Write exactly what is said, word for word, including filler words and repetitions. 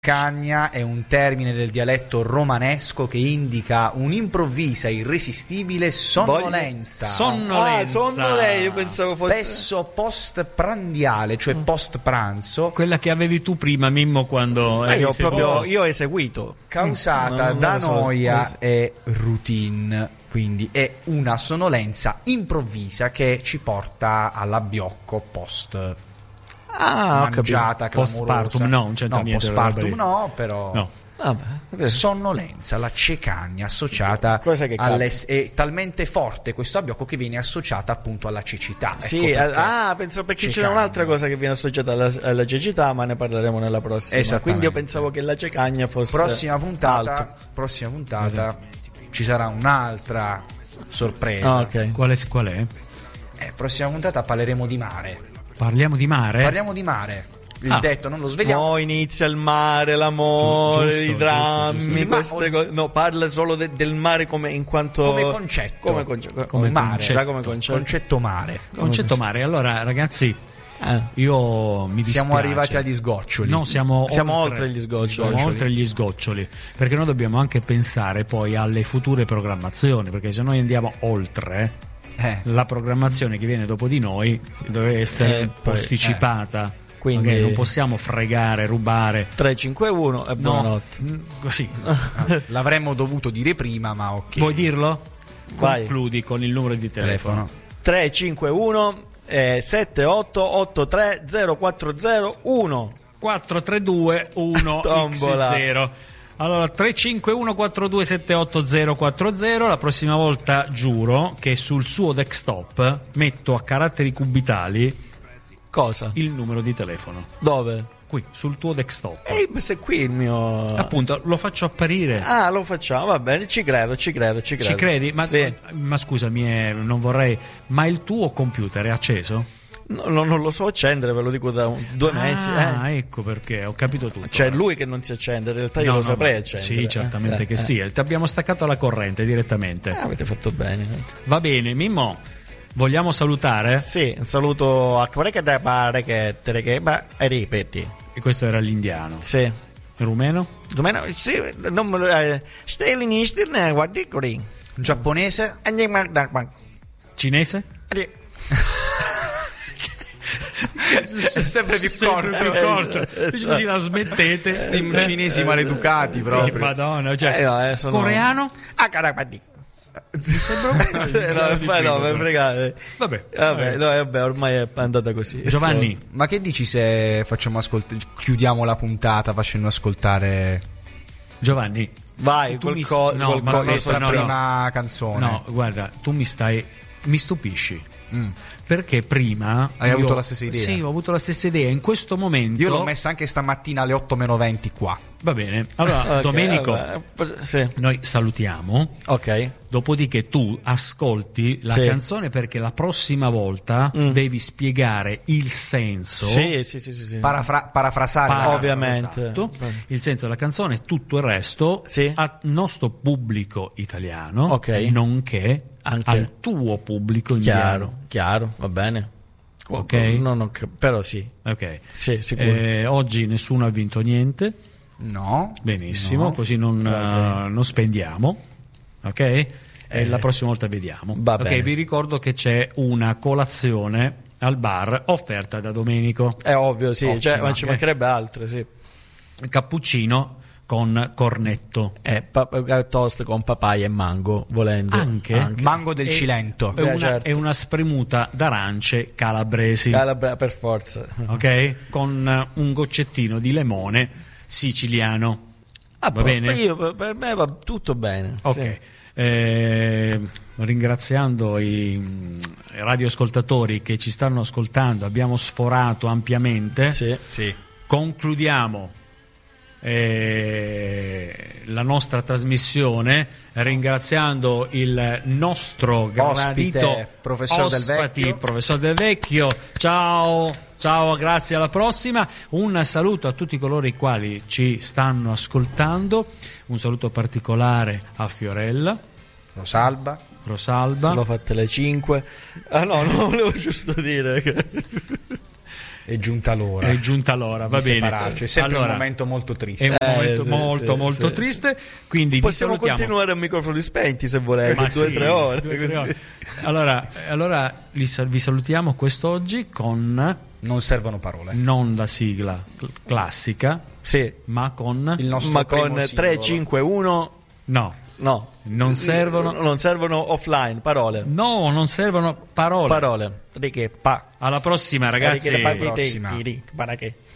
Cagna è un termine del dialetto romanesco che indica un'improvvisa, irresistibile sonnolenza. Sonnolenza. Ah, sonnolenza, io pensavo fosse spesso post-prandiale, cioè post-pranzo. Quella che avevi tu prima, Mimmo, quando eh, eri io, seduto. proprio, io ho eseguito. Causata non, da non so. noia e routine. Quindi è una sonnolenza improvvisa che ci porta all'abbiocco post Ah, mangiata, postpartum, no, non c'entra no, niente. postpartum no, però no. Vabbè. Sonnolenza, la cecagna associata che alle, è talmente forte questo abbiocco che viene associata appunto alla cecità. Sì, ecco ah, penso perché cecagna. c'è un'altra cosa che viene associata alla, alla cecità, ma ne parleremo nella prossima. Quindi io pensavo che la cecagna fosse prossima puntata, alto. prossima puntata ci sarà un'altra sorpresa. Ah, okay. Qual è? Qual è? Eh, prossima puntata parleremo di mare. Parliamo di mare? Parliamo di mare. Il Ah. detto non lo svegliamo. No, inizia il mare, l'amore, Giusto, i drammi, giusto, giusto. queste Ma- cose. No, parla solo de- del mare come in quanto Come concetto. come, conce- Come mare, concetto. già come concetto. Concetto mare. Concetto mare. Allora, ragazzi, Eh. io mi dispiace. Siamo arrivati agli sgoccioli. No, siamo, Siamo oltre, oltre gli sgoccioli. Siamo oltre gli sgoccioli. Perché noi dobbiamo anche pensare poi alle future programmazioni. Perché se noi andiamo oltre, Eh. la programmazione che viene dopo di noi deve essere Eh, poi, posticipata. Quindi- Ok, non possiamo fregare, rubare. tre cinque uno e No, buonanotte. mm, così. L'avremmo dovuto dire prima, ma ok. Vuoi dirlo? Vai. Concludi con il numero di telefono. tre cinque uno eh, sette otto otto tre zero quattro zero uno. quattro tre due uno Tombola. x zero. Allora tre cinque uno quattro due sette otto zero quattro zero. La prossima volta giuro che sul suo desktop metto a caratteri cubitali Cosa? il numero di telefono. Dove? Qui, sul tuo desktop. Ehi, se qui il mio. Appunto, lo faccio apparire. Ah, lo facciamo, va bene, ci credo, ci credo, ci credo. Ci credi? Ma, Sì. ma scusami, eh, non vorrei. Ma il tuo computer è acceso? No, no, non lo so accendere, ve lo dico da un- due mesi. Ah, Eh. ecco perché, ho capito tutto. C'è ora. lui che non si accende, in realtà io No, lo no, saprei ma- accendere. Sì, certamente Eh, che eh, sì. Ti abbiamo staccato la corrente direttamente. eh. Avete fatto bene. Va bene, Mimmo, vogliamo salutare? Sì, un saluto a che da pare che te che ma e ripeti. E questo era l'indiano. Sì. Rumeno? Domeno, sì, non me lo eh, stai all'inizio, ne guardi qui. Giapponese? Andiamo a da qua. Cinese? È sempre più Sempre corto. più corto. Così la smettete. Sti cinesi maleducati Sì, proprio. madonna, cioè, Eh, no, eh, sono- coreano? Ah, carapati. Sembra Sì, no, fai no, mi fregate. Vabbè, Vabbè, no, vabbè, ormai è andata così. Giovanni, Ma che dici se facciamo ascolt- chiudiamo la puntata facendo ascoltare Giovanni, Vai, tu mi- qualco- no, qualcosa- ma la aspetta, nostra no, no. prima canzone? no, guarda, tu mi stai mi stupisci. Mm. Perché prima Hai io- avuto la stessa idea? Sì, ho avuto la stessa idea. In questo momento Io l'ho messa anche stamattina alle otto meno venti qua. va bene. Allora, Ok, Domenico, vabbè, sì. noi salutiamo. Ok. Dopodiché tu ascolti la Sì. canzone perché la prossima volta Mm. devi spiegare il senso. Sì, sì, sì, sì, sì. Parafra- parafrasare la Para- canzone. ovviamente. esatto, il senso della canzone e tutto il resto Sì. al nostro pubblico italiano, Ok. nonché Anche. al tuo pubblico Chiaro, indiano. chiaro, va bene. Ok. Non ho cap- però sì. Ok. Sì, sicuro. Eh, oggi nessuno ha vinto niente. No. Benissimo, No. così non, Ok. eh, non spendiamo. Ok? E Eh, la prossima volta vediamo. va ok, bene. vi ricordo che c'è una colazione al bar offerta da Domenico. È ovvio, sì, cioè, Ottima, ma ci ok. mancherebbe altro, sì. Cappuccino con cornetto. Eh, pa- toast con papaya e mango, volendo. Anche? Mango del E- Cilento. E Eh, una, certo. e una spremuta d'arance calabresi. Calabria, per forza. Ok? Con un goccettino di limone siciliano. Ah, Va po- bene? Io, per me va tutto bene. Ok. sì. Eh, ringraziando i, i radioascoltatori che ci stanno ascoltando, abbiamo sforato ampiamente. Sì. Sì. Concludiamo eh, la nostra trasmissione ringraziando il nostro Ospite, gradito professor Del ospiti, Vecchio. professor Del Vecchio. Ciao, ciao, grazie, alla prossima. Un saluto a tutti coloro i quali ci stanno ascoltando. Un saluto particolare a Fiorella, Rosalba. Rosalba. Sono fatte le cinque. Ah no, non volevo giusto dire che... È giunta l'ora. È giunta l'ora, va di bene. separarci. È sempre Allora, un momento molto triste. È un Eh, momento sì, molto sì, molto sì, triste. Quindi Possiamo vi salutiamo. continuare a microfoni spenti se volete, Ma due o sì, tre ore. due, tre così. ore. Allora, allora li sal- vi salutiamo quest'oggi con Non servono parole. non la sigla cl- classica, Sì, ma con Il nostro ma primo con singolo. tre cinque uno no, no. Non servono- non servono offline, parole. no, non servono parole. Parole. Di che pa. Alla prossima, ragazzi. Di che pa- di- prossima. di- di- para che.